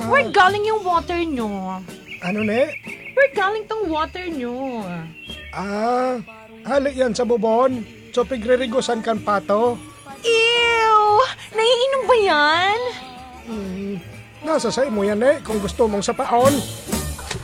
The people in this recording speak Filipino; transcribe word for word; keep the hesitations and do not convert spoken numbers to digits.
Where galing yung water nyo? Ano ne? Where galing tong water nyo? Ah, hali yan sa bubon. So pigririgosan kan pato. Ew! Naiinom ba yan? Hmm, nasa sa imo yan eh, kung gusto mong sapaon.